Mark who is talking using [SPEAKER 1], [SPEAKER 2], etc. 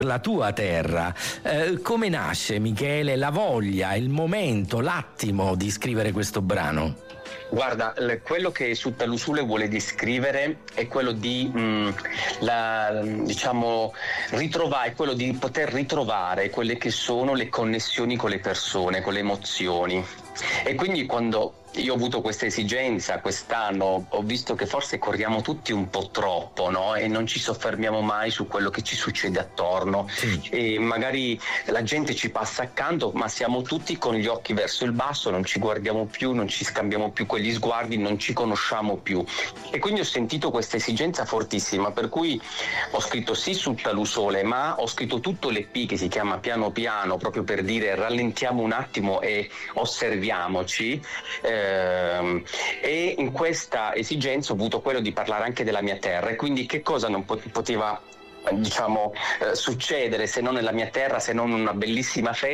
[SPEAKER 1] la tua terra. Come nasce, Michele, la voglia, il momento, l'attimo di scrivere questo brano?
[SPEAKER 2] Guarda, quello che Suttalusule vuole descrivere è quello di ritrovare, quello di poter ritrovare quelle che sono le connessioni con le persone, con le emozioni. E quindi quando io ho avuto questa esigenza quest'anno, ho visto che forse corriamo tutti un po' troppo, no? E non ci soffermiamo mai su quello che ci succede attorno.
[SPEAKER 1] Sì.
[SPEAKER 2] E magari la gente ci passa accanto, ma siamo tutti con gli occhi verso il basso, non ci guardiamo più, non ci scambiamo più quegli sguardi, non ci conosciamo più. E quindi ho sentito questa esigenza fortissima, per cui ho scritto sì Suttalusole, ma ho scritto tutto l'EP che si chiama Piano Piano, proprio per dire rallentiamo un attimo e osserviamoci. E in questa esigenza ho avuto quello di parlare anche della mia terra, e quindi che cosa non poteva succedere se non nella mia terra, se non una bellissima festa